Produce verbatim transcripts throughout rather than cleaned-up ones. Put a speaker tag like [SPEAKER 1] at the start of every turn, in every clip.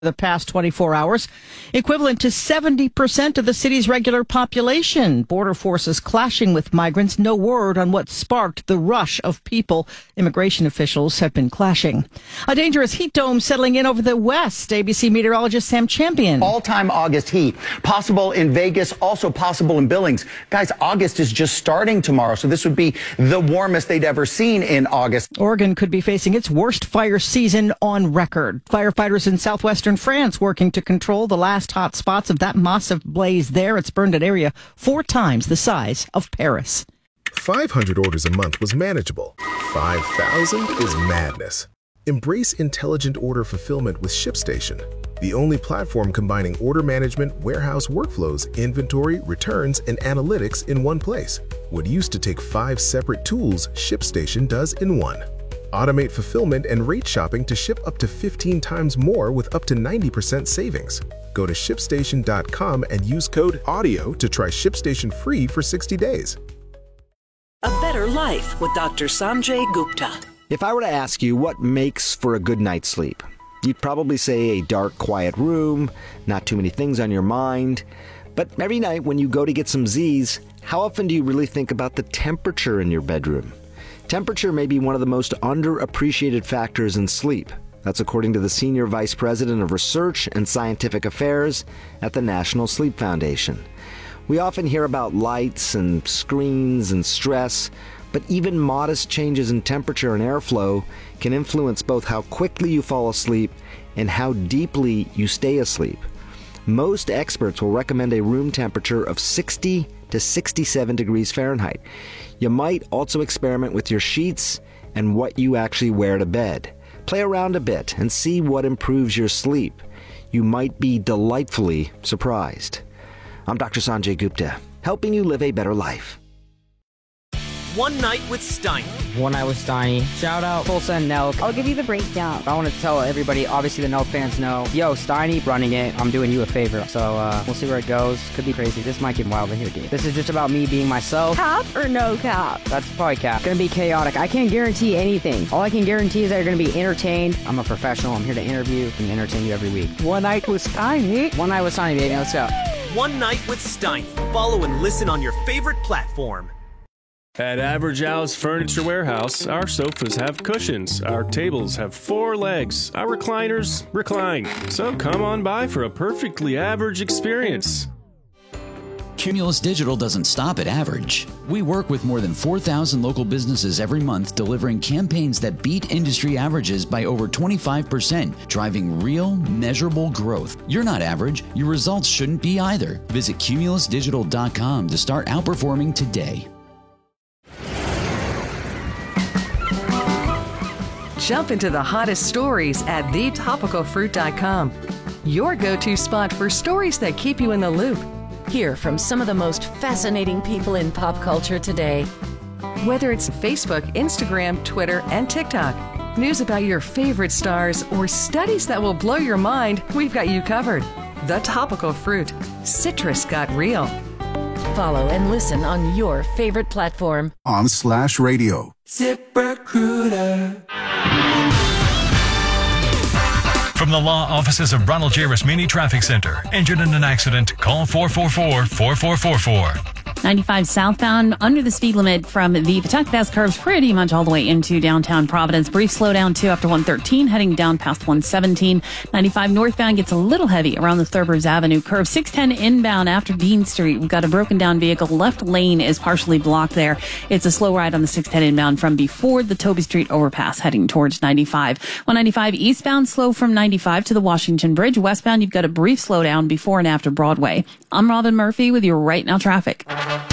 [SPEAKER 1] the past twenty-four hours, equivalent to seventy percent of the city's regular population. Border forces clashing with migrants. No word on what sparked the rush of people. Immigration officials have been clashing. A dangerous heat dome settling in over the west. A B C meteorologist Sam Champion.
[SPEAKER 2] All-time August heat. Possible in Vegas, also possible in Billings. Guys, August is just starting tomorrow, so this would be the warmest they'd ever seen in August.
[SPEAKER 1] Oregon could be facing its worst fire season on record. Firefighters in southwestern France working to control the last hot spots of that massive blaze there. It's burned an area four times the size of Paris.
[SPEAKER 3] five hundred orders a month was manageable. five thousand is madness. Embrace intelligent order fulfillment with ShipStation, the only platform combining order management, warehouse workflows, inventory, returns, and analytics in one place. What used to take five separate tools, ShipStation does in one. Automate fulfillment and rate shopping to ship up to fifteen times more with up to ninety percent savings. Go to ship station dot com and use code AUDIO to try ShipStation free for sixty days.
[SPEAKER 4] A better life with Doctor Sanjay Gupta.
[SPEAKER 5] If I were to ask you what makes for a good night's sleep, you'd probably say a dark, quiet room, not too many things on your mind. But every night when you go to get some Z's, how often do you really think about the temperature in your bedroom? Temperature may be one of the most underappreciated factors in sleep. That's according to the Senior Vice President of Research and Scientific Affairs at the National Sleep Foundation. We often hear about lights and screens and stress, but even modest changes in temperature and airflow can influence both how quickly you fall asleep and how deeply you stay asleep. Most experts will recommend a room temperature of sixty to sixty-seven degrees Fahrenheit. You might also experiment with your sheets and what you actually wear to bed. Play around a bit and see what improves your sleep. You might be delightfully surprised. I'm Doctor Sanjay Gupta, helping you live a better life.
[SPEAKER 6] One Night with Steiny.
[SPEAKER 7] One Night with Steiny. Shout out Tulsa and Nelk.
[SPEAKER 8] I'll give you the breakdown.
[SPEAKER 7] I want to tell everybody, obviously the Nelk fans know, yo, Steiny running it, I'm doing you a favor. So uh, we'll see where it goes. Could be crazy. This might get wild in here, dude. This is just about me being myself.
[SPEAKER 8] Cap or no cap?
[SPEAKER 7] That's probably cap. Gonna be chaotic. I can't guarantee anything. All I can guarantee is that you're gonna be entertained. I'm a professional. I'm here to interview and entertain you every week.
[SPEAKER 8] One Night with Steiny.
[SPEAKER 7] One Night with Steiny, baby. Let's go.
[SPEAKER 6] One Night with Steiny. Follow and listen on your favorite platform.
[SPEAKER 9] At Average Al's Furniture Warehouse, our sofas have cushions, our tables have four legs, our recliners recline. So come on by for a perfectly average experience.
[SPEAKER 10] Cumulus Digital doesn't stop at average. We work with more than four thousand local businesses every month, delivering campaigns that beat industry averages by over twenty-five percent, driving real, measurable growth. You're not average. Your results shouldn't be either. Visit cumulus digital dot com to start outperforming today.
[SPEAKER 11] Jump into the hottest stories at the topical fruit dot com. Your go-to spot for stories that keep you in the loop.
[SPEAKER 12] Hear from some of the most fascinating people in pop culture today.
[SPEAKER 11] Whether it's Facebook, Instagram, Twitter, and TikTok, news about your favorite stars, or studies that will blow your mind, we've got you covered. The Topical Fruit. Citrus got real.
[SPEAKER 12] Follow and listen on your favorite platform.
[SPEAKER 13] On Slash Radio.
[SPEAKER 14] ZipRecruiter.
[SPEAKER 15] From the law offices of Ronald J. Rasmini Traffic Center. Injured in an accident? Call four four four, four four four four.
[SPEAKER 16] ninety-five southbound under the speed limit from the Pawtucket Pass curves pretty much all the way into downtown Providence. Brief slowdown too after one thirteen heading down past one seventeen. ninety-five northbound gets a little heavy around the Thurbers Avenue curve. six ten inbound after Dean Street. We've got a broken down vehicle. Left lane is partially blocked there. It's a slow ride on the six ten inbound from before the Toby Street overpass heading towards ninety-five. one ninety-five eastbound slow from ninety-five to the Washington Bridge. Westbound you've got a brief slowdown before and after Broadway. I'm Robin Murphy with your Right Now traffic.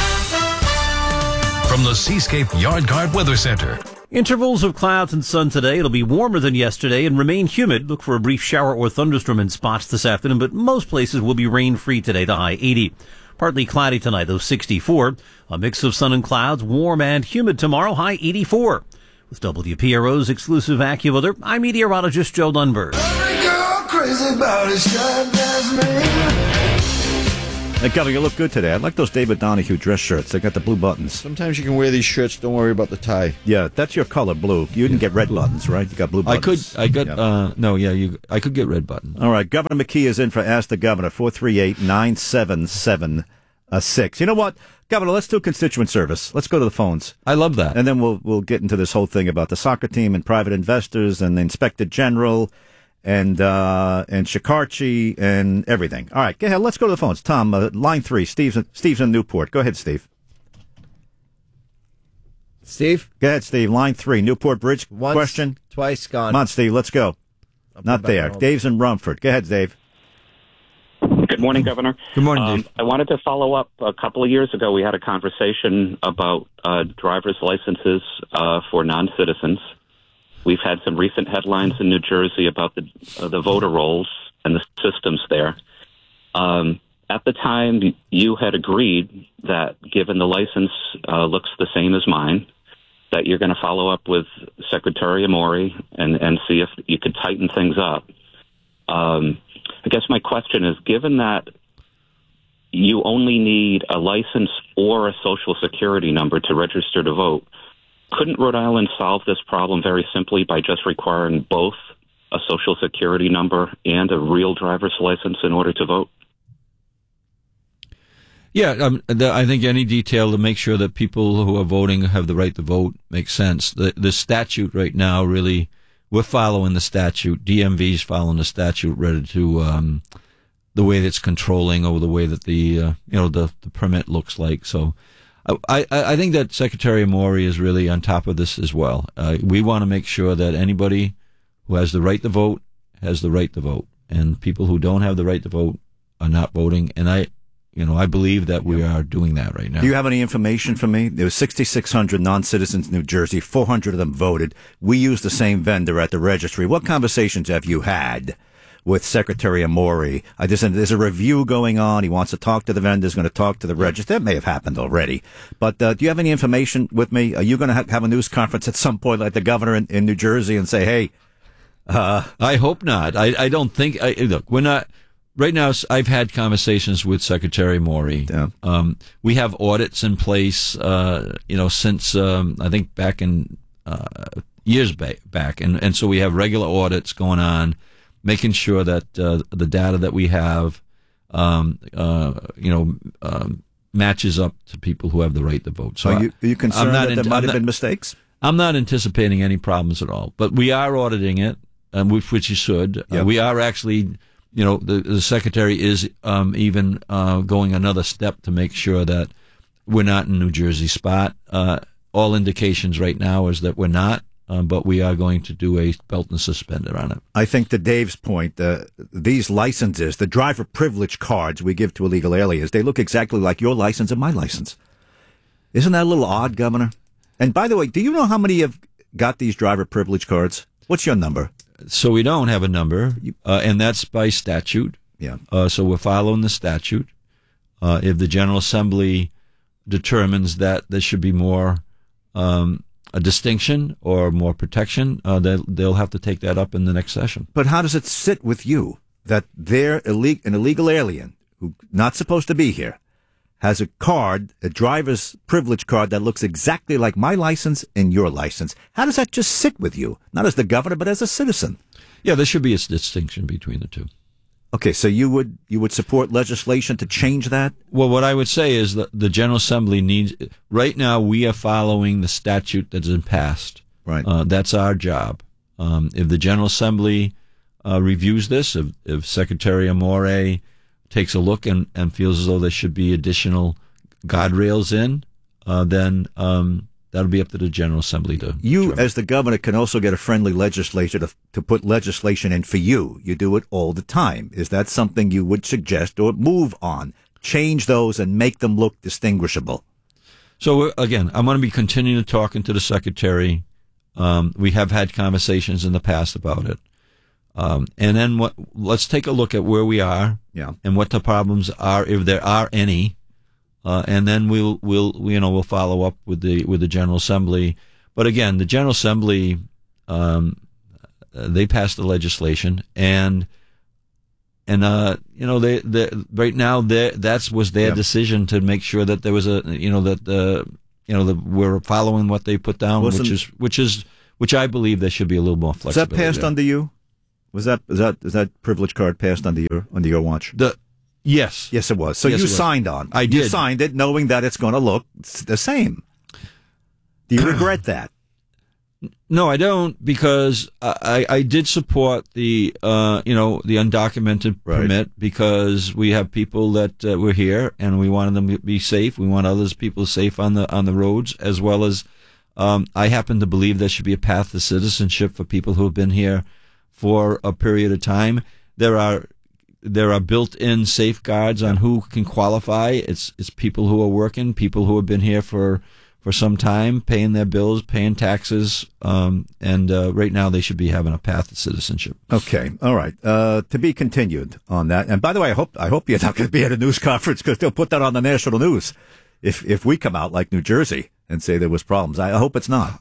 [SPEAKER 15] From the Seascape Yard Guard Weather Center.
[SPEAKER 17] Intervals of clouds and sun today. It'll be warmer than yesterday and remain humid. Look for a brief shower or thunderstorm in spots this afternoon, but most places will be rain-free today, the high eighty. Partly cloudy tonight, though sixty-four. A mix of sun and clouds, warm and humid tomorrow, high eighty-four. With W P R O's exclusive AccuWeather, I'm meteorologist Joe Dunbar.
[SPEAKER 14] Every girl crazy about his shine, that's me.
[SPEAKER 13] Hey, Governor, you look good today. I like those David Donahue dress shirts. They got the blue buttons.
[SPEAKER 18] Sometimes you can wear these shirts. Don't worry about the tie.
[SPEAKER 13] Yeah, that's your color, blue. You didn't get red buttons, right? You got blue
[SPEAKER 18] I
[SPEAKER 13] buttons.
[SPEAKER 18] could. I got.
[SPEAKER 13] Yeah.
[SPEAKER 18] Uh, no, yeah, you. I could get red buttons.
[SPEAKER 13] All right, Governor McKee is in for Ask the Governor, four three eight, nine seven seven six. You know what, Governor, let's do constituent service. Let's go to the phones.
[SPEAKER 18] I love that.
[SPEAKER 13] And then we'll we'll get into this whole thing about the soccer team and private investors and the Inspector General and uh, and Shikarchi and everything. All right, go ahead. Let's go to the phones. Tom, uh, line three, Steve's, Steve's in Newport. Go ahead, Steve.
[SPEAKER 19] Steve?
[SPEAKER 13] Go ahead, Steve. Line three, Newport Bridge.
[SPEAKER 19] Once,
[SPEAKER 13] question?
[SPEAKER 19] Twice gone.
[SPEAKER 13] Come on, Steve, let's go.
[SPEAKER 19] I'll
[SPEAKER 13] Not there. Dave's in Rumford. Go ahead, Dave.
[SPEAKER 20] Good morning, Governor.
[SPEAKER 18] Good morning,
[SPEAKER 20] um,
[SPEAKER 18] Dave.
[SPEAKER 20] I wanted to follow up. A couple of years ago, we had a conversation about uh, driver's licenses uh, for non-citizens. We've had some recent headlines in New Jersey about the uh, the voter rolls and the systems there. Um, at the time, you had agreed that, given the license uh, looks the same as mine, that you're going to follow up with Secretary Amore and, and see if you could tighten things up. Um, I guess my question is, given that you only need a license or a Social Security number to register to vote, couldn't Rhode Island solve this problem very simply by just requiring both a Social Security number and a real driver's license in order to vote?
[SPEAKER 18] Yeah, um, the, I think any detail to make sure that people who are voting have the right to vote makes sense. The, the statute right now really, we're following the statute. D M V's following the statute, ready to um, the way that's controlling over the way that the uh, you know the, the permit looks like. So, I, I I think that Secretary Amore is really on top of this as well. Uh, we want to make sure that anybody who has the right to vote has the right to vote, and people who don't have the right to vote are not voting. And I. You know, I believe that we are doing that right now.
[SPEAKER 13] Do you have any information for me? There was sixty-six hundred non-citizens in New Jersey. four hundred of them voted. We used the same vendor at the registry. What conversations have you had with Secretary Amore? I just, there's a review going on. He wants to talk to the vendors, going to talk to the registry. That may have happened already. But uh, do you have any information with me? Are you going to ha- have a news conference at some point like the governor in, in New Jersey and say, hey...
[SPEAKER 18] Uh, I hope not. I, I don't think... I, look, we're not... Right now, I've had conversations with Secretary Amore.
[SPEAKER 13] Yeah.
[SPEAKER 18] Um, we have audits in place, uh, you know, since um, I think back in uh, years back, back, and and so we have regular audits going on, making sure that uh, the data that we have, um, uh, you know, um, matches up to people who have the right to vote. So
[SPEAKER 13] are you, are you concerned that there
[SPEAKER 18] in,
[SPEAKER 13] might
[SPEAKER 18] I'm
[SPEAKER 13] have
[SPEAKER 18] not,
[SPEAKER 13] been mistakes?
[SPEAKER 18] I'm not anticipating any problems at all, but we are auditing it, um, which, which you should.
[SPEAKER 13] Yep.
[SPEAKER 18] Uh, we are actually. You know, the, the secretary is um, even uh, going another step to make sure that we're not in New Jersey spot. Uh, all indications right now is that we're not, um, but we are going to do a belt and suspender on it.
[SPEAKER 13] I think to Dave's point, uh, these licenses, the driver privilege cards we give to illegal aliens, they look exactly like your license and my license. Isn't that a little odd, Governor? And by the way, do you know how many have got these driver privilege cards? What's your number?
[SPEAKER 18] So we don't have a number, uh, and that's by statute.
[SPEAKER 13] Yeah.
[SPEAKER 18] Uh, so we're following the statute. Uh, if the General Assembly determines that there should be more um, a distinction or more protection, uh, they'll, they'll have to take that up in the next session.
[SPEAKER 13] But how does it sit with you that they're illeg- an illegal alien who's not supposed to be here has a card, a driver's privilege card that looks exactly like my license and your license? How does that just sit with you? Not as the governor, but as a citizen.
[SPEAKER 18] Yeah, there should be a distinction between the two.
[SPEAKER 13] Okay, so you would you would support legislation to change that?
[SPEAKER 18] Well, what I would say is that the General Assembly needs... Right now, we are following the statute that's been passed.
[SPEAKER 13] Right.
[SPEAKER 18] Uh, that's our job. Um, if the General Assembly uh, reviews this, if, if Secretary Amore takes a look and, and feels as though there should be additional guardrails in, uh, then um, that'll be up to the General Assembly to...
[SPEAKER 13] You,
[SPEAKER 18] determine.
[SPEAKER 13] as the governor, can also get a friendly legislature to, to put legislation in for you. You do it all the time. Is that something you would suggest or move on? Change those and make them look distinguishable?
[SPEAKER 18] So, again, I'm going to be continuing to talking to the Secretary. Um, we have had conversations in the past about it. Um, and then what, let's take a look at where we are,
[SPEAKER 13] yeah,
[SPEAKER 18] and what the problems are, if there are any, uh, and then we'll we'll you know we'll follow up with the with the General Assembly. But again, the General Assembly, um, they passed the legislation, and and uh, you know, they, they right now that was their
[SPEAKER 13] yep.
[SPEAKER 18] decision to make sure that there was a, you know, that the, you know, the, we're following what they put down, Wasn't, which is which is which I believe there should be a little more flexibility.
[SPEAKER 13] Was that passed
[SPEAKER 18] there.
[SPEAKER 13] under you? Was that is that is that privilege card passed under your under your watch?
[SPEAKER 18] The yes,
[SPEAKER 13] yes, it was. So
[SPEAKER 18] yes,
[SPEAKER 13] you
[SPEAKER 18] was.
[SPEAKER 13] signed on.
[SPEAKER 18] I did.
[SPEAKER 13] You signed it, knowing that it's going to look the same. Do you regret that?
[SPEAKER 18] No, I don't, because I, I did support the uh, you know the undocumented
[SPEAKER 13] right.
[SPEAKER 18] permit, because we have people that uh, were here and we wanted them to be safe. We want others people safe on the on the roads, as well as um, I happen to believe there should be a path to citizenship for people who have been here for a period of time. There are there are built-in safeguards on who can qualify. It's it's people who are working, people who have been here for. for some time, paying their bills, paying taxes, um, and uh, right now they should be having a path to citizenship.
[SPEAKER 13] Okay, all right. Uh, to be continued on that. And by the way, I hope I hope you're not going to be at a news conference, because they'll put that on the national news if if we come out like New Jersey and say there was problems. I hope it's not.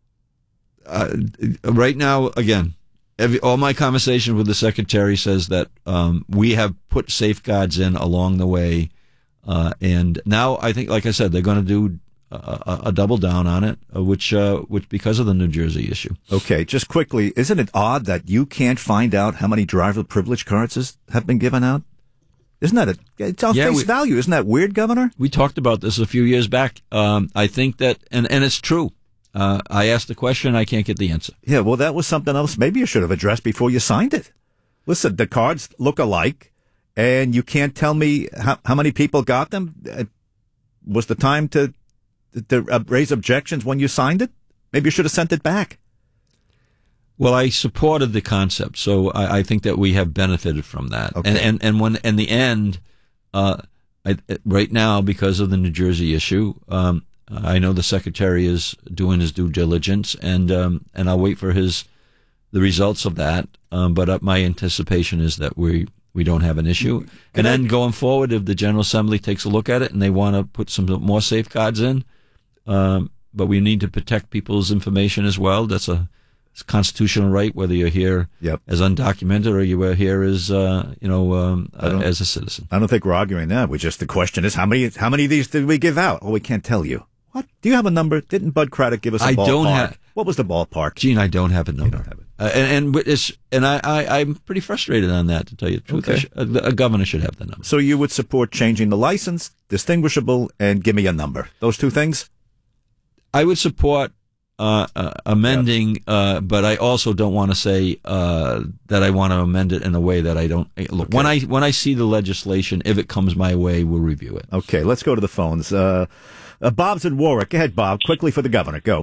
[SPEAKER 18] Uh, right now, again, every, all my conversation with the secretary says that um, we have put safeguards in along the way, uh, and now I think, like I said, they're going to do A, a double down on it, uh, which, uh, which because of the New Jersey issue.
[SPEAKER 13] Okay, just quickly, isn't it odd that you can't find out how many driver privilege cards is, have been given out? Isn't that a, it's on
[SPEAKER 18] yeah,
[SPEAKER 13] face
[SPEAKER 18] we,
[SPEAKER 13] value? Isn't that weird, Governor?
[SPEAKER 18] We talked about this a few years back. Um, I think that, and, and it's true. Uh, I asked the question, I can't get the answer.
[SPEAKER 13] Yeah, well, that was something else maybe you should have addressed before you signed it. Listen, the cards look alike, and you can't tell me how, how many people got them. Uh, was the time to to raise objections when you signed it? Maybe you should have sent it back.
[SPEAKER 18] Well, I supported the concept, so I, I think that we have benefited from that.
[SPEAKER 13] Okay.
[SPEAKER 18] And, and and when in the end, uh, I, right now, because of the New Jersey issue, um, I know the secretary is doing his due diligence, and um, and I'll wait for his the results of that. Um, but uh, my anticipation is that we. We don't have an issue.
[SPEAKER 13] Can
[SPEAKER 18] and
[SPEAKER 13] I,
[SPEAKER 18] then going forward, if the General Assembly takes a look at it and they want to put some more safeguards in, um, but we need to protect people's information as well. That's a, it's a constitutional right, whether you're here
[SPEAKER 13] yep.
[SPEAKER 18] as undocumented or you are here as, uh, you know, um, uh, as a citizen.
[SPEAKER 13] I don't think we're arguing that. We just, the question is, how many, how many of these did we give out? Oh, we can't tell you. What? Do you have a number? Didn't Bud Craddock give us a
[SPEAKER 18] I
[SPEAKER 13] ballpark?
[SPEAKER 18] don't have.
[SPEAKER 13] What was the ballpark?
[SPEAKER 18] Gene, I don't have a number.
[SPEAKER 13] You don't have it.
[SPEAKER 18] Uh, and and, it's, and I, I, I'm pretty frustrated on that, to tell you the truth.
[SPEAKER 13] Okay.
[SPEAKER 18] Sh- a, a governor should have the number.
[SPEAKER 13] So you would support changing the license, distinguishable, and give me a number. Those two things?
[SPEAKER 18] I would support uh, uh, amending, yep. uh, but I also don't want to say uh, that I want to amend it in a way that I don't. Look, okay. when I when I see the legislation, if it comes my way, we'll review it.
[SPEAKER 13] Okay, let's go to the phones. Uh, uh, Bob's in Warwick. Go ahead, Bob. Quickly for the governor. Go.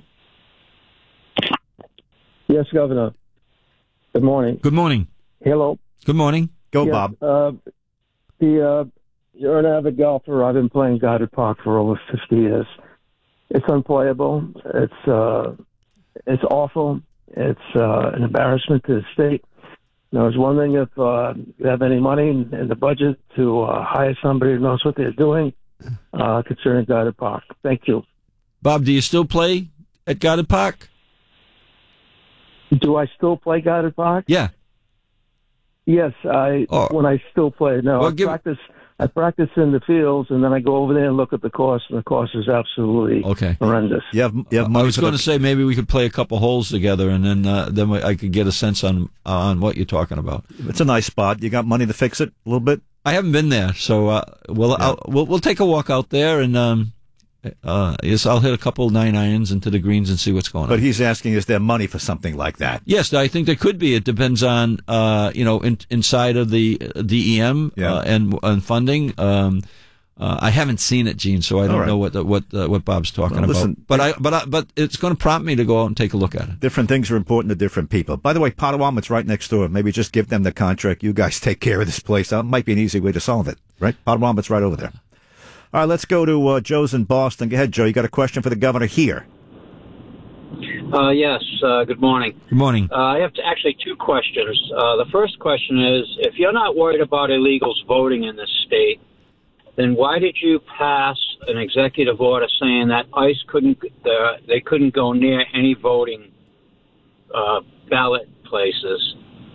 [SPEAKER 19] Yes, Governor. Good morning.
[SPEAKER 18] Good morning.
[SPEAKER 19] Hello.
[SPEAKER 18] Good morning.
[SPEAKER 13] Go,
[SPEAKER 19] yeah,
[SPEAKER 13] Bob.
[SPEAKER 19] Uh, the uh, you're an avid golfer. I've been playing Goddard Park for over fifty years. It's unplayable. It's uh, it's awful. It's uh, an embarrassment to the state. Now, it's one thing if uh, you have any money in, in the budget to uh, hire somebody who knows what they're doing uh, concerning Goddard Park. Thank you.
[SPEAKER 18] Bob, do you still play at Goddard Park?
[SPEAKER 19] Do I still play Goddard Park?
[SPEAKER 18] Yeah.
[SPEAKER 19] Yes, I
[SPEAKER 18] oh.
[SPEAKER 19] when I still play. No,
[SPEAKER 18] well,
[SPEAKER 19] I
[SPEAKER 18] give...
[SPEAKER 19] practice. I practice in the fields, and then I go over there and look at the course, and the course is absolutely
[SPEAKER 18] okay.
[SPEAKER 19] horrendous.
[SPEAKER 13] You have, you have
[SPEAKER 18] I was going
[SPEAKER 13] the...
[SPEAKER 18] to say maybe we could play a couple holes together, and then uh, then I could get a sense on on what you're talking about.
[SPEAKER 13] It's a nice spot. You got money to fix it a little bit?
[SPEAKER 18] I haven't been there, so uh, we'll, yeah. I'll, we'll we'll take a walk out there, and um, uh, yes, I'll hit a couple nine irons into the greens and see what's going on.
[SPEAKER 13] But he's asking, is there money for something like that?
[SPEAKER 18] Yes, I think there could be. It depends on, uh, you know, in, inside of the D E M
[SPEAKER 13] yeah.
[SPEAKER 18] uh, and and funding. Um, uh, I haven't seen it, Gene, so I don't
[SPEAKER 13] right.
[SPEAKER 18] know what the, what uh, what Bob's talking
[SPEAKER 13] well, listen,
[SPEAKER 18] about. But I but I, but it's going to prompt me to go out and take a look at it.
[SPEAKER 13] Different things are important to different people. By the way, Potawatomi's right next door. Maybe just give them the contract. You guys take care of this place. That might be an easy way to solve it, right? Potawatomi's right over there. All right, let's go to uh, Joe's in Boston. Go ahead, Joe. You got a question for the governor here?
[SPEAKER 21] Uh, yes. Uh, good morning.
[SPEAKER 18] Good morning.
[SPEAKER 21] Uh, I have to, actually two questions. Uh, the first question is, if you're not worried about illegals voting in this state, then why did you pass an executive order saying that ICE couldn't, uh, they couldn't go near any voting uh, ballot places?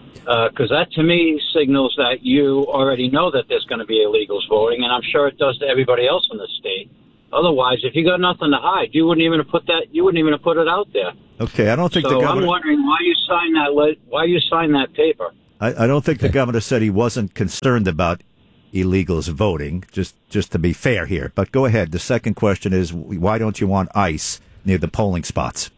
[SPEAKER 21] Because uh, that, to me, signals that you already know that there's going to be illegals voting, and I'm sure it does to everybody else in the state. Otherwise, if you got nothing to hide, you wouldn't even have put that. You wouldn't even have put it out there.
[SPEAKER 13] Okay, I don't think
[SPEAKER 21] so
[SPEAKER 13] the governor.
[SPEAKER 21] I'm wondering why you signed that. Le- why you signed that paper?
[SPEAKER 13] I, I don't think okay. the governor said he wasn't concerned about illegals voting. Just, just to be fair here. But go ahead. The second question is, why don't you want ICE near the polling spots?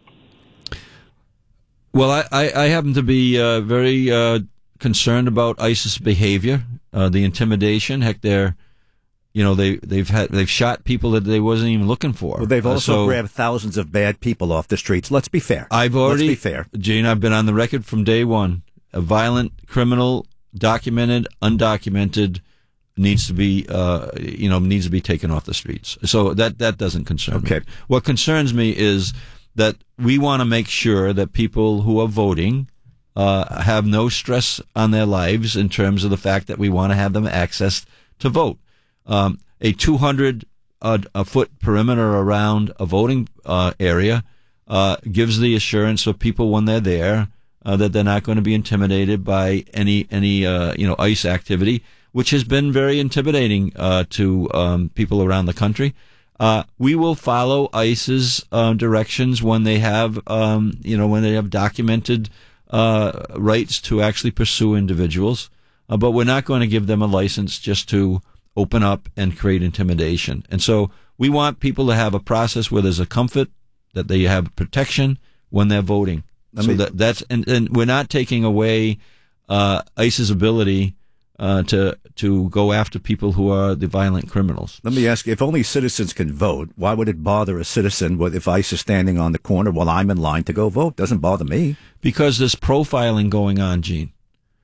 [SPEAKER 18] Well, I, I, I happen to be uh, very uh, concerned about ICE's behavior, uh, the intimidation. Heck, they're. You know, they, they've had, they've shot people that they wasn't even looking for.
[SPEAKER 13] Well, they've also
[SPEAKER 18] uh, so,
[SPEAKER 13] grabbed thousands of bad people off the streets. Let's be fair.
[SPEAKER 18] I've already,
[SPEAKER 13] Let's be fair.
[SPEAKER 18] Gene, I've been on the record from day one. A violent criminal, documented, undocumented, needs to be, uh, you know, needs to be taken off the streets. So that, that doesn't concern
[SPEAKER 13] okay.
[SPEAKER 18] me. What concerns me is that we want to make sure that people who are voting, uh, have no stress on their lives in terms of the fact that we want to have them access to vote. Um, a two hundred uh, a foot perimeter around a voting uh, area uh, gives the assurance of people when they're there uh, that they're not going to be intimidated by any any uh, you know ICE activity, which has been very intimidating uh, to um, people around the country. Uh, we will follow ICE's uh, directions when they have um, you know when they have documented uh, rights to actually pursue individuals, uh, but we're not going to give them a license just to open up and create intimidation. And so we want people to have a process where there's a comfort that they have protection when they're voting. I so mean, that that's and, and we're not taking away uh, ICE's ability uh, to to go after people who are the violent criminals.
[SPEAKER 13] Let me ask you, if only citizens can vote, why would it bother a citizen if ICE is standing on the corner while I'm in line to go vote? Doesn't bother me.
[SPEAKER 18] Because there's profiling going on, Gene.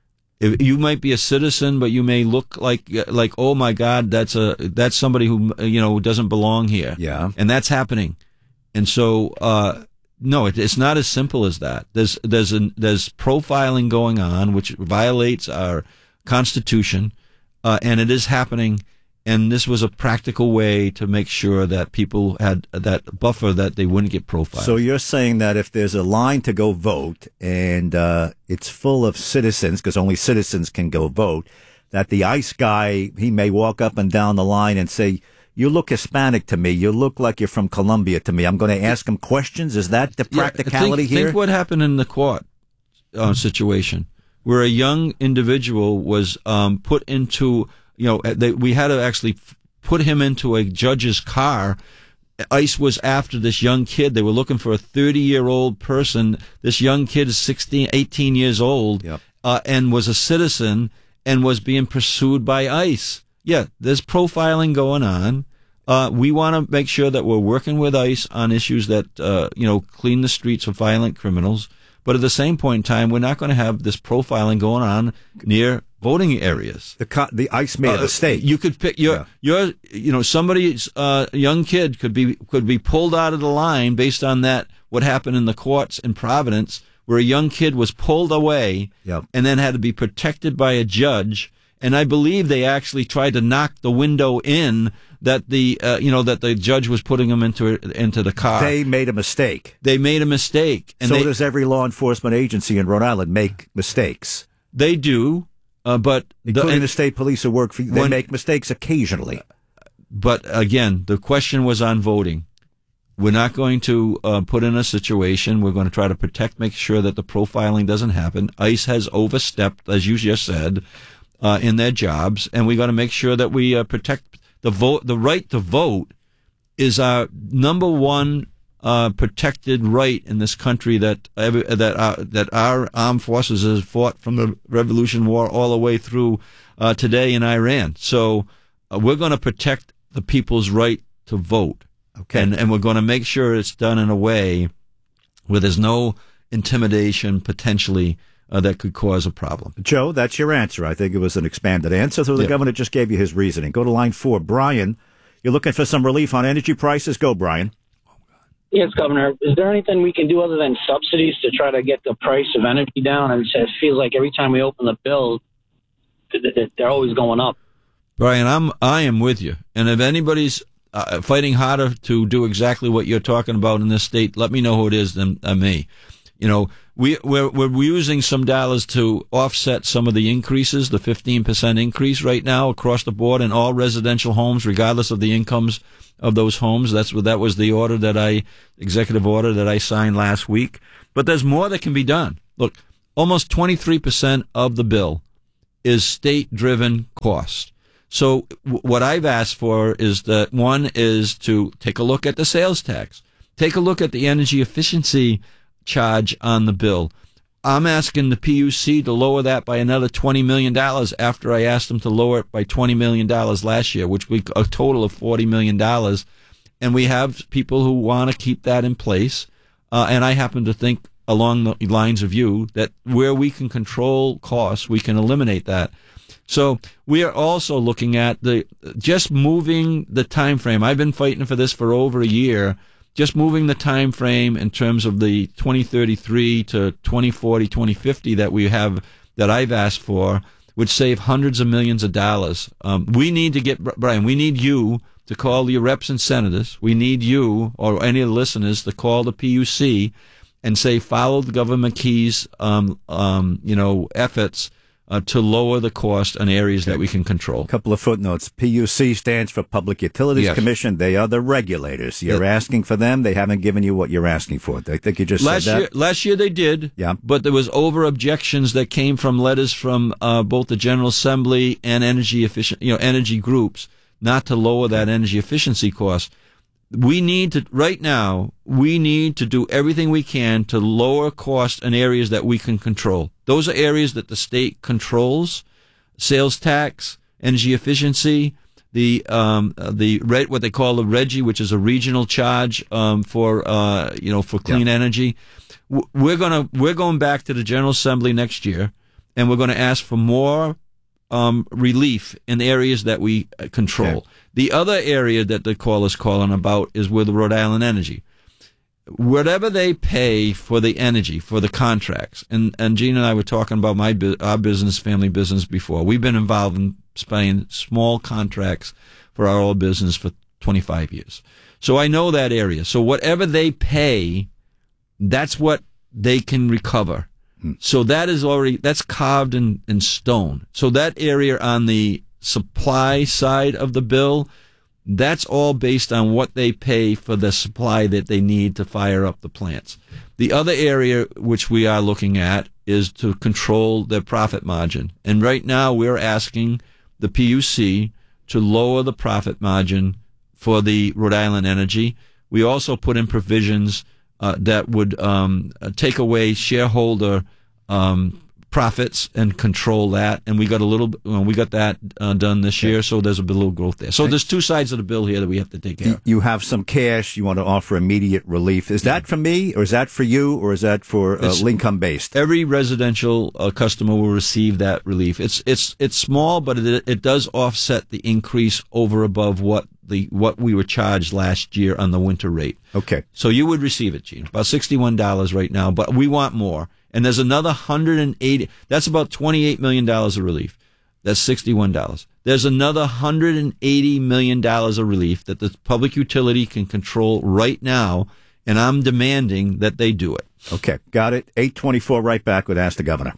[SPEAKER 18] If you might be a citizen, but you may look like like oh my God, that's a that's somebody who you know doesn't belong here.
[SPEAKER 13] Yeah,
[SPEAKER 18] and that's happening. And so, uh, no, it, it's not as simple as that. There's there's an, there's profiling going on, which violates our Constitution, uh, and it is happening. And this was a practical way to make sure that people had that buffer that they wouldn't get profiled.
[SPEAKER 13] So you're saying that if there's a line to go vote and uh, it's full of citizens, because only citizens can go vote, that the ICE guy, he may walk up and down the line and say, you look Hispanic to me. You look like you're from Colombia to me. I'm going to ask him questions. Is that the practicality
[SPEAKER 18] yeah, think,
[SPEAKER 13] here?
[SPEAKER 18] Think what happened in the court uh, situation where a young individual was um, put into... You know, they, we had to actually put him into a judge's car. ICE was after this young kid. They were looking for a thirty-year-old person. This young kid is sixteen, eighteen years old,
[SPEAKER 13] yep.
[SPEAKER 18] uh, and was a citizen and was being pursued by ICE. Yeah, there's profiling going on. Uh, we want to make sure that we're working with ICE on issues that, uh, you know, clean the streets of violent criminals. But at the same point in time, we're not going to have this profiling going on near voting areas.
[SPEAKER 13] The co- the ICE made a mistake.
[SPEAKER 18] Uh, you could pick your yeah. your you know somebody's uh, young kid could be could be pulled out of the line based on that what happened in the courts in Providence where a young kid was pulled away
[SPEAKER 13] yep.
[SPEAKER 18] and then had to be protected by a judge. And I believe they actually tried to knock the window in that the uh, you know that the judge was putting him into into the car.
[SPEAKER 13] They made a mistake.
[SPEAKER 18] They made a mistake. And
[SPEAKER 13] so
[SPEAKER 18] they,
[SPEAKER 13] does every law enforcement agency in Rhode Island make mistakes?
[SPEAKER 18] They do. Uh, but
[SPEAKER 13] including
[SPEAKER 18] the,
[SPEAKER 13] the state police who work for you, they when, make mistakes occasionally.
[SPEAKER 18] But again, the question was on voting. We're not going to uh, put in a situation. We're going to try to protect, make sure that the profiling doesn't happen. ICE has overstepped, as you just said, uh, in their jobs, and we got to make sure that we uh, protect the vote. The right to vote is our number one uh, protected right in this country that every, that our, that our armed forces has fought from the Revolution War all the way through uh, today in Iran. So uh, we're going to protect the people's right to vote,
[SPEAKER 13] okay,
[SPEAKER 18] and and we're going to make sure it's done in a way where there's no intimidation potentially uh, that could cause a problem.
[SPEAKER 13] Joe, that's your answer. I think it was an expanded answer. So the yeah. governor just gave you his reasoning. Go to line four, Brian. You're looking for some relief on energy prices. Go, Brian.
[SPEAKER 2] Yes, Governor. Is there anything we can do other than subsidies to try to get the price of energy down? And it feels like every time we open the bill, they're always going up.
[SPEAKER 18] Brian, I'm I am with you. And if anybody's uh, fighting harder to do exactly what you're talking about in this state, let me know who it is than, than me. You know, we, we're, we're using some dollars to offset some of the increases, the fifteen percent increase right now across the board in all residential homes, regardless of the incomes of those homes. That's what, that was the order that I, executive order that I signed last week. But there's more that can be done. Look, almost twenty-three percent of the bill is state-driven cost. So w- what I've asked for is that one is to take a look at the sales tax. Take a look at the energy efficiency charge on the bill. I'm asking the P U C to lower that by another twenty million dollars after I asked them to lower it by twenty million dollars last year, which we a total of forty million dollars. And we have people who want to keep that in place. Uh, and I happen to think along the lines of you that where we can control costs, we can eliminate that. So we are also looking at the just moving the time frame. I've been fighting for this for over a year. Just moving the time frame in terms of the twenty thirty-three to twenty forty, twenty fifty that we have, that I've asked for, would save hundreds of millions of dollars. Um, we need to get, Brian, we need you to call your reps and senators. We need you or any of the listeners to call the P U C and say, follow the Governor McKee's, um, um, you know, efforts Uh, to lower the cost in areas okay. that we can control.
[SPEAKER 13] A couple of footnotes. P U C stands for Public Utilities
[SPEAKER 18] yes.
[SPEAKER 13] Commission. They are the regulators. You're yeah. asking for them. They haven't given you what you're asking for. I think you just
[SPEAKER 18] last
[SPEAKER 13] said that.
[SPEAKER 18] Year, last year they did,
[SPEAKER 13] yeah.
[SPEAKER 18] but there was over objections that came from letters from uh, both the General Assembly and energy efficient, you know, energy groups, not to lower that energy efficiency cost. We need to, right now, we need to do everything we can to lower cost in areas that we can control. Those are areas that the state controls: sales tax, energy efficiency, the um, the red, what they call the RGGI, which is a regional charge um, for uh, you know for clean yeah. energy. We're gonna we're going back to the General Assembly next year, and we're going to ask for more um, relief in areas that we control. Okay. The other area that the call is calling about is with Rhode Island Energy. Whatever they pay for the energy, for the contracts, and, and Gene and I were talking about my our business, family business before. We've been involved in paying small contracts for our oil business for twenty-five years. So I know that area. So whatever they pay, that's what they can recover. Hmm. So that is already, that's carved in, in stone. So that area on the supply side of the bill, that's all based on what they pay for the supply that they need to fire up the plants. The other area which we are looking at is to control their profit margin. And right now we're asking the P U C to lower the profit margin for the Rhode Island Energy. We also put in provisions uh, that would um, take away shareholder um profits and control that, and we got a little, well, we got that uh, done this year, so there's a little growth there. So there's two sides of the bill here that we have to take care of.
[SPEAKER 13] You have some cash, you want to offer immediate relief. Is that for me, or is that for you, or is that for uh, income-based?
[SPEAKER 18] Every residential uh, customer will receive that relief. It's it's it's small, but it it does offset the increase over above what the what we were charged last year on the winter rate.
[SPEAKER 13] Okay.
[SPEAKER 18] So you would receive it, Gene, about sixty-one dollars right now, but we want more. And there's another one hundred eighty, that's about twenty-eight million dollars of relief. That's sixty-one dollars. There's another one hundred eighty million dollars of relief that the public utility can control right now, and I'm demanding that they do it.
[SPEAKER 13] Okay, got it. eight twenty-four, right back with Ask the Governor.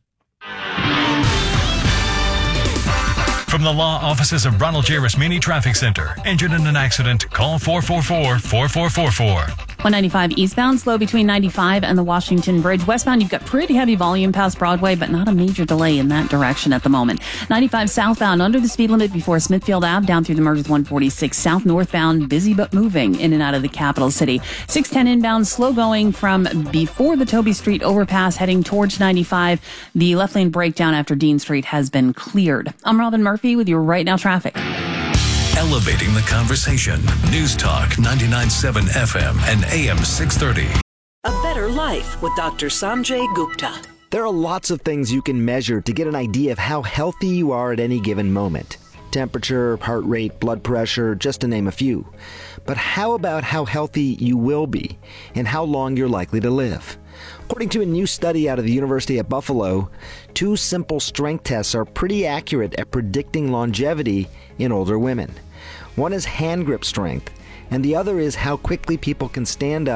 [SPEAKER 15] From the law offices of Ronald J. Rasmini Traffic Center. Injured in an accident? Call four four four, four four four four.
[SPEAKER 16] one ninety-five eastbound, slow between ninety-five and the Washington Bridge. Westbound, you've got pretty heavy volume past Broadway, but not a major delay in that direction at the moment. ninety-five southbound, under the speed limit before Smithfield Ave, down through the merge with one forty-six south. Northbound, busy but moving in and out of the capital city. six ten inbound, slow going from before the Toby Street overpass, heading towards ninety-five. The left lane breakdown after Dean Street has been cleared. I'm Robin Murphy with your Right Now traffic.
[SPEAKER 1] Elevating the conversation. News Talk ninety-nine point seven F M and A M six thirty.
[SPEAKER 4] A Better Life with Doctor Sanjay Gupta.
[SPEAKER 5] There are lots of things you can measure to get an idea of how healthy you are at any given moment. Temperature, heart rate, blood pressure, just to name a few. But how about how healthy you will be and how long you're likely to live? According to a new study out of the University of Buffalo, two simple strength tests are pretty accurate at predicting longevity in older women. One is hand grip strength, and the other is how quickly people can stand up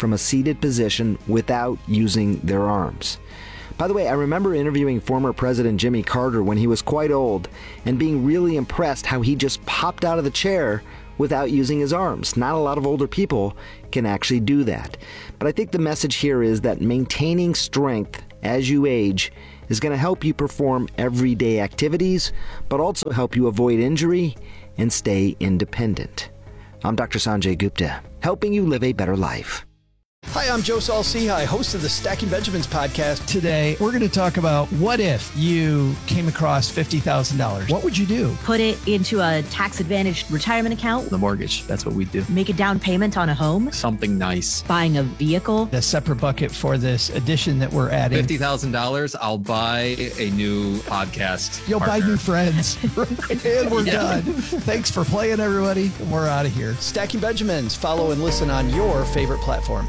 [SPEAKER 5] from a seated position without using their arms. By the way, I remember interviewing former President Jimmy Carter when he was quite old and being really impressed how he just popped out of the chair without using his arms. Not a lot of older people can actually do that. But I think the message here is that maintaining strength as you age is going to help you perform everyday activities, but also help you avoid injury and stay independent. I'm Doctor Sanjay Gupta, helping you live a better life.
[SPEAKER 3] Hi, I'm Joe Saul-Sehy, host of the Stacking Benjamins podcast. Today, we're going to talk about what if you came across fifty thousand dollars. What would you do?
[SPEAKER 22] Put it into a tax-advantaged retirement account.
[SPEAKER 3] The mortgage, that's what we do.
[SPEAKER 22] Make a down payment on a home.
[SPEAKER 3] Something nice.
[SPEAKER 22] Buying a vehicle.
[SPEAKER 3] A separate bucket for this addition that we're adding.
[SPEAKER 23] fifty thousand dollars, I'll buy a new podcast
[SPEAKER 3] You'll
[SPEAKER 23] partner.
[SPEAKER 3] buy new friends. And we're
[SPEAKER 23] Yeah.
[SPEAKER 3] done. Thanks for playing, everybody. We're out of here. Stacking Benjamins. Follow and listen on your favorite platform.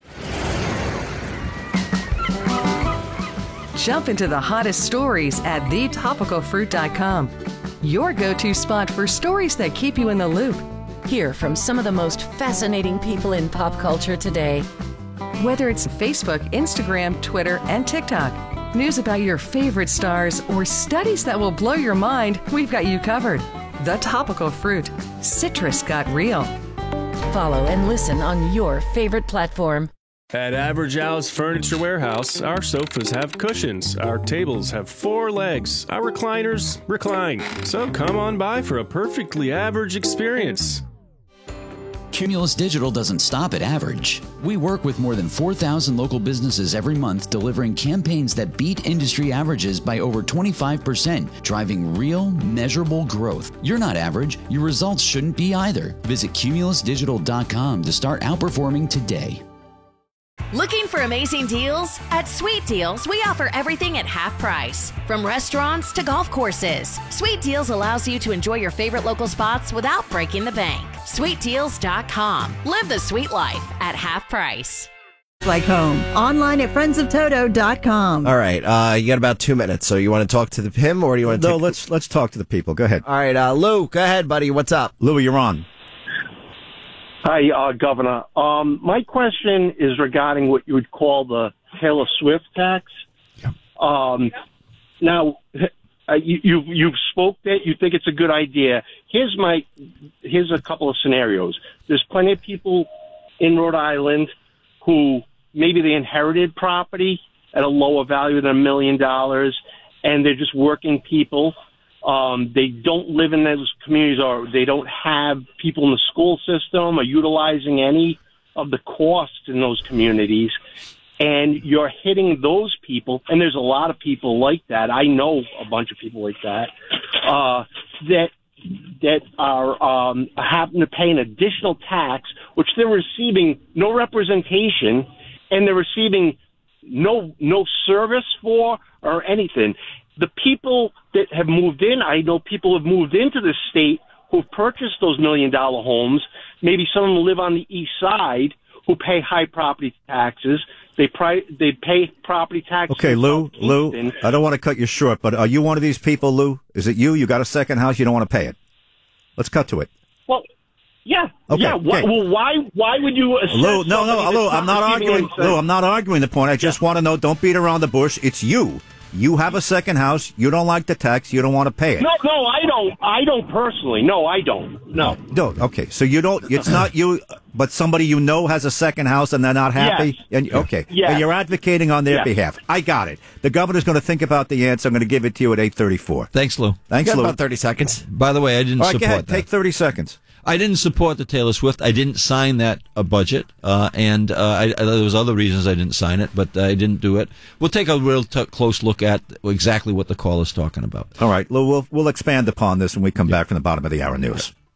[SPEAKER 11] Jump into the hottest stories at the topical fruit dot com. Your go-to spot for stories that keep you in the loop.
[SPEAKER 12] Hear from some of the most fascinating people in pop culture today.
[SPEAKER 11] Whether it's Facebook, Instagram, Twitter, and TikTok, news about your favorite stars, or studies that will blow your mind, we've got you covered. The Topical Fruit. Citrus got real.
[SPEAKER 12] Follow and listen on your favorite platform.
[SPEAKER 9] At Average Al's Furniture Warehouse, our sofas have cushions, our tables have four legs, our recliners recline. So come on by for a perfectly average experience.
[SPEAKER 10] Cumulus Digital doesn't stop at average. We work with more than four thousand local businesses every month, delivering campaigns that beat industry averages by over twenty-five percent, driving real, measurable growth. You're not average. Your results shouldn't be either. Visit cumulus digital dot com to start outperforming today.
[SPEAKER 24] Looking for amazing deals? At Sweet Deals, we offer everything at half price. From restaurants to golf courses, Sweet Deals allows you to enjoy your favorite local spots without breaking the bank. sweet deals dot com. Live the sweet life at half price.
[SPEAKER 25] Like home. Online at friends of toto dot com.
[SPEAKER 26] All right, uh, you got about two minutes. So you want to talk to the him, or do you want to?
[SPEAKER 13] No,
[SPEAKER 26] take...
[SPEAKER 13] let's let's talk to the people. Go ahead.
[SPEAKER 26] All right, uh, Lou, go ahead, buddy. What's up,
[SPEAKER 13] Louie? You're on.
[SPEAKER 27] Hi, uh, Governor. Um, my question is regarding what you would call the Taylor Swift tax.
[SPEAKER 13] Yeah.
[SPEAKER 27] Um, now, uh, you, you've you've spoke that you think it's a good idea. Here's my here's a couple of scenarios. There's plenty of people in Rhode Island who maybe they inherited property at a lower value than a million dollars, and they're just working people. Um, they don't live in those communities, or they don't have people in the school system or utilizing any of the costs in those communities. And you're hitting those people, and there's a lot of people like that. I know a bunch of people like that, uh, that that are um, having to pay an additional tax, which they're receiving no representation, and they're receiving no no service for or anything. The people that have moved in, I know people have moved into the state who have purchased those million-dollar homes. Maybe some of them live on the east side who pay high property taxes. They pri- they pay property taxes.
[SPEAKER 13] Okay, Lou, Lou, I don't want to cut you short, but are you one of these people, Lou? Is it you? You got a second house, you don't want to pay it. Let's cut to it.
[SPEAKER 27] Well, yeah.
[SPEAKER 13] Okay,
[SPEAKER 27] yeah. Why,
[SPEAKER 13] okay.
[SPEAKER 27] Well, why why would you assess
[SPEAKER 13] Lou, no, no,
[SPEAKER 27] somebody
[SPEAKER 13] Lou,
[SPEAKER 27] that's
[SPEAKER 13] I'm not
[SPEAKER 27] receiving
[SPEAKER 13] arguing.
[SPEAKER 27] anything?
[SPEAKER 13] Lou, I'm not arguing the point. I just want to know, don't beat around the bush. It's you. You have a second house. You don't like the tax. You don't want to pay it.
[SPEAKER 27] No, no, I don't. I don't personally. No, I don't. No.
[SPEAKER 13] No. Okay. So you don't. It's not you, but somebody you know has a second house and they're not happy.
[SPEAKER 27] Yes.
[SPEAKER 13] And okay.
[SPEAKER 27] Yes.
[SPEAKER 13] And you're advocating on their
[SPEAKER 27] Yes.
[SPEAKER 13] behalf. I got it. The governor's going to think about the answer. I'm going to give it to you at eight thirty-four.
[SPEAKER 18] Thanks, Lou.
[SPEAKER 13] Thanks,
[SPEAKER 26] You got
[SPEAKER 13] Lou.
[SPEAKER 26] about thirty seconds.
[SPEAKER 18] By the way, I didn't
[SPEAKER 13] All right,
[SPEAKER 18] support
[SPEAKER 13] go ahead.
[SPEAKER 18] that.
[SPEAKER 13] Take thirty seconds.
[SPEAKER 18] I didn't support the Taylor Swift. I didn't sign that uh, budget, uh, and uh, I, I, there was other reasons I didn't sign it, but I didn't do it. We'll take a real t- close look at exactly what the call is talking about.
[SPEAKER 13] All right, Lou, we'll, we'll expand upon this when we come back from the bottom of the hour news.